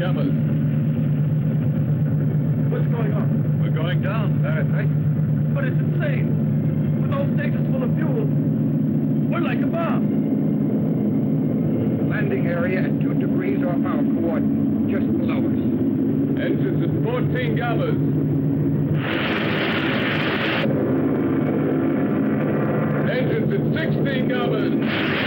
gammas. What's going on? We're going down. That's right. But it's insane. With those stations full of fuel, we're like a bomb. Landing area at 2 degrees off our coordinate, just below us. Engines at 14 gammas. Engines at 16 gammas.